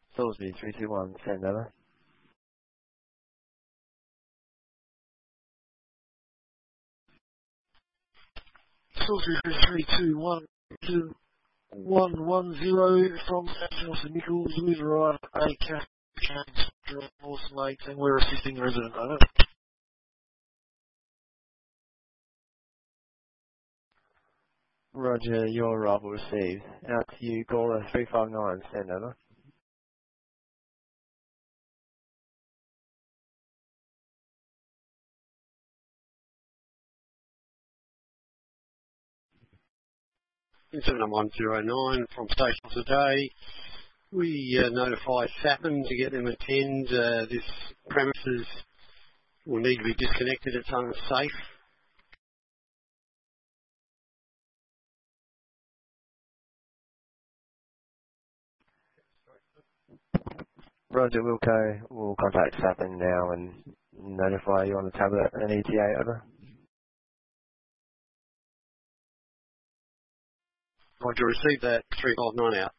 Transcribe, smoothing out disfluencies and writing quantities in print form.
Salisbury 321, send over. Salisbury 321 to 110 from Nelson Nichols, we've arrived at a Cairns, Northern Lakes, and we're assisting the resident over. Roger, your arrival received. Out to you, Gawler 359, send over. Incident 109 from station today. We notify Sappin to get them attend. This premises will need to be disconnected. It's unsafe. Roger, Wilco will contact Sappin now and notify you on the tablet and ETA, over. Roger, receive that. 359 out.